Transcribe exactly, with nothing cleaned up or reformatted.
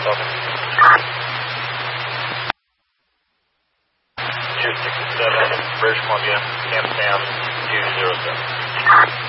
two sixty-seven, British Columbia, Camp Sam two zero seven.